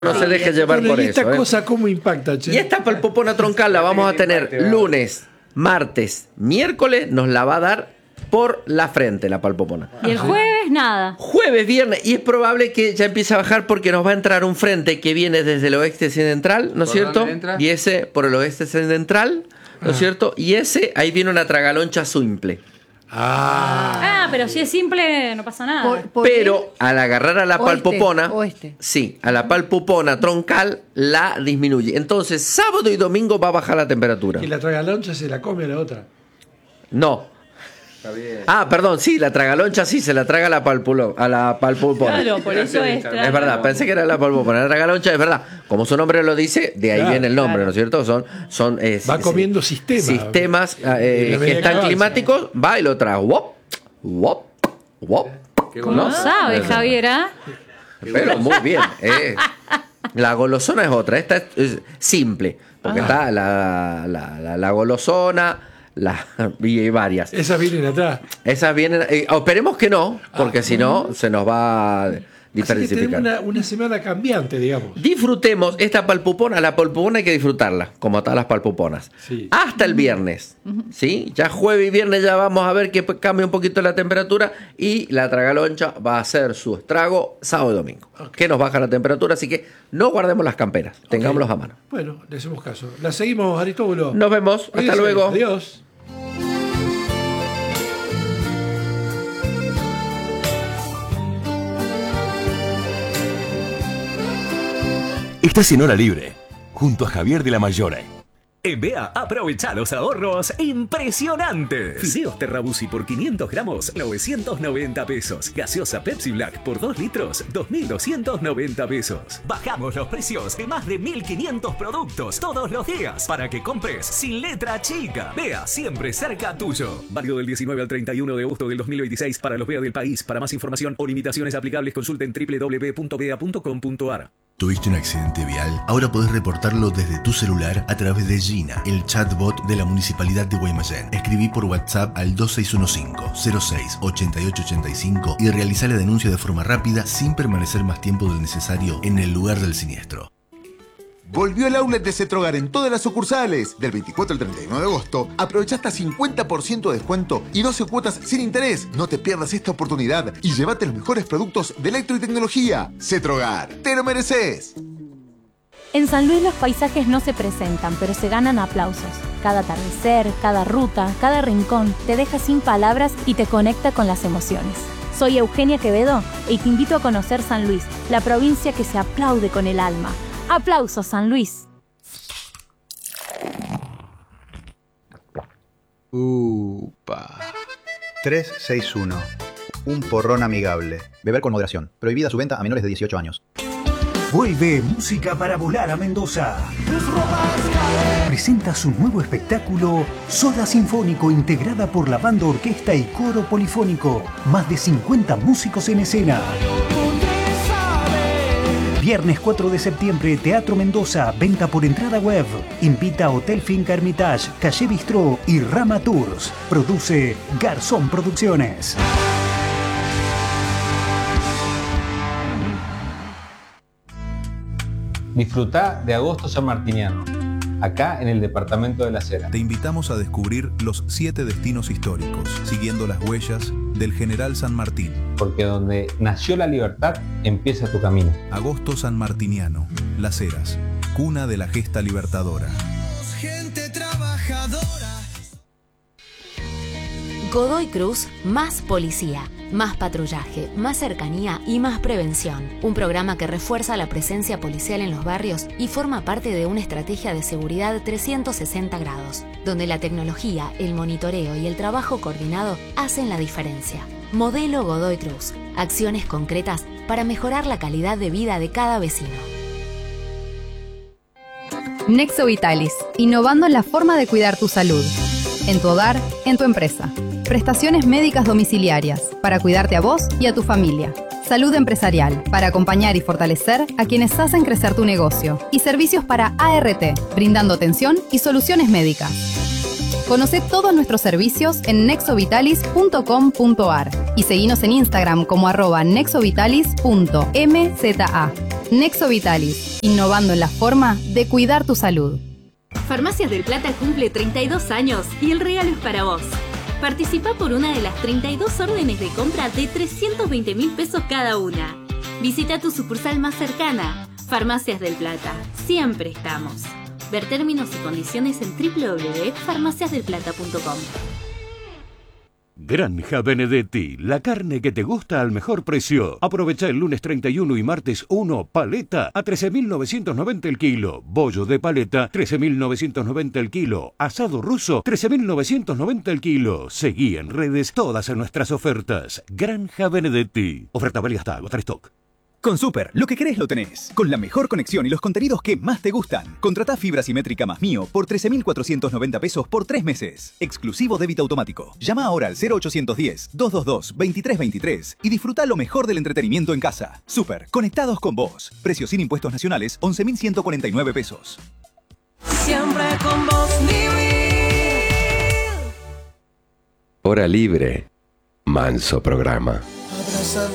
No se deje llevar por ¿Y esta eso. cosa cómo impacta, che? Y esta palpopona troncal la vamos a tener lunes, martes, miércoles, nos la va a dar por la frente la palpopona. Y el jueves, nada. Jueves, viernes, y es probable que ya empiece a bajar porque nos va a entrar un frente que viene desde el oeste central, ¿no es cierto? Y ese por el oeste central, ¿no es cierto? Y ese, ahí viene una tragaloncha simple. Pero si es simple, no pasa nada. Pero al agarrar a la palpopona, Oeste. sí, a la palpopona troncal la disminuye. Entonces, sábado y domingo va a bajar la temperatura. Y la tragaloncha se la come a la otra. No. Perdón, sí, la tragaloncha sí, se la traga a la palpopona. Claro, por eso es. Es verdad, pensé que era la palpopona. La tragaloncha es verdad. Como su nombre lo dice, de ahí viene el nombre, ¿no es cierto? Va comiendo sistemas que están climáticos, va y lo trae. Wop, wop, wop. ¿Cómo sabe, Javier? Pero muy bien. La golosona es otra. Esta es simple. Porque está la golosona. Y varias. Esas vienen atrás. Esas vienen. Esperemos que no, porque si no, se nos va a diversificar. Tenemos una semana cambiante, digamos. Disfrutemos esta palpopona. La palpopona hay que disfrutarla, como todas las palpoponas. Sí. Hasta el viernes. ¿Sí? Ya jueves y viernes ya vamos a ver que cambia un poquito la temperatura. Y la tragaloncha va a hacer su estrago sábado y domingo. Que nos baja la temperatura, así que no guardemos las camperas. Tengámoslos a mano. Bueno, le hacemos caso. La seguimos, Aristóbulo. Nos vemos. Hasta luego. Adiós. Estás en Hora Libre, junto a Javier de la Mayora. En Bea, aprovecha los ahorros impresionantes. Fideos Terrabusi por 500 gramos, 990 pesos. Gaseosa Pepsi Black por 2 litros, 2.290 pesos. Bajamos los precios de más de 1.500 productos todos los días para que compres sin letra chica. Bea, siempre cerca tuyo. Válido del 19 al 31 de agosto del 2026 para los Bea del país. Para más información o limitaciones aplicables, consulten www.bea.com.ar. ¿Tuviste un accidente vial? Ahora podés reportarlo desde tu celular a través de Gina, el chatbot de la Municipalidad de Guaymallén. Escribí por WhatsApp al 2615-06-8885 y realizá la denuncia de forma rápida sin permanecer más tiempo del necesario en el lugar del siniestro. Volvió el outlet de Cetrogar en todas las sucursales. Del 24 al 31 de agosto, aprovecha hasta 50% de descuento y 12 cuotas sin interés. No te pierdas esta oportunidad y llévate los mejores productos de electro y tecnología. Cetrogar, te lo mereces. En San Luis los paisajes no se presentan, pero se ganan aplausos. Cada atardecer, cada ruta, cada rincón te deja sin palabras y te conecta con las emociones. Soy Eugenia Quevedo y te invito a conocer San Luis, la provincia que se aplaude con el alma. ¡Aplausos, San Luis! Upa. 361. Un porrón amigable. Beber con moderación. Prohibida su venta a menores de 18 años. Vuelve Música para Volar a Mendoza. Presenta su nuevo espectáculo Soda Sinfónico, integrada por la banda, orquesta y coro polifónico. Más de 50 músicos en escena. Viernes 4 de septiembre, Teatro Mendoza, venta por entrada web. Invita a Hotel Finca Hermitage, Calle Bistró y Rama Tours. Produce Garzón Producciones. Disfrutá de Agosto Sanmartiniano, acá en el departamento de La Heras. Te invitamos a descubrir los 7 destinos históricos, siguiendo las huellas del General San Martín. Porque donde nació la libertad, empieza tu camino. Agosto Sanmartiniano, Las Heras, cuna de la gesta libertadora. Gente trabajadora. Godoy Cruz, más policía, más patrullaje, más cercanía y más prevención. Un programa que refuerza la presencia policial en los barrios y forma parte de una estrategia de seguridad 360 grados, donde la tecnología, el monitoreo y el trabajo coordinado hacen la diferencia. Modelo Godoy Cruz. Acciones concretas para mejorar la calidad de vida de cada vecino. Nexo Vitalis, innovando en la forma de cuidar tu salud. En tu hogar, en tu empresa. Prestaciones médicas domiciliarias, para cuidarte a vos y a tu familia. Salud empresarial, para acompañar y fortalecer a quienes hacen crecer tu negocio. Y servicios para ART, brindando atención y soluciones médicas. Conoce todos nuestros servicios en nexovitalis.com.ar y seguinos en Instagram como @nexovitalis.mza. Nexo Vitalis, innovando en la forma de cuidar tu salud. Farmacias del Plata cumple 32 años y el regalo es para vos. Participa por una de las 32 órdenes de compra de 320.000 pesos cada una. Visita tu sucursal más cercana. Farmacias del Plata. Siempre estamos. Ver términos y condiciones en www.farmaciasdelplata.com. Granja Benedetti, la carne que te gusta al mejor precio. Aprovecha el lunes 31 y martes 1, paleta a 13.990 el kilo. Bollo de paleta, 13.990 el kilo. Asado ruso, 13.990 el kilo. Seguí en redes todas nuestras ofertas. Granja Benedetti. Oferta válida hasta agotar stock. Con Super, lo que querés lo tenés. Con la mejor conexión y los contenidos que más te gustan. Contratá fibra simétrica más Mío por 13.490 pesos por 3 meses. Exclusivo débito automático. Llama ahora al 0810-222-2323 y disfruta lo mejor del entretenimiento en casa. Super, conectados con vos. Precio sin impuestos nacionales, 11.149 pesos. Siempre con vos, Hora libre. Manso programa.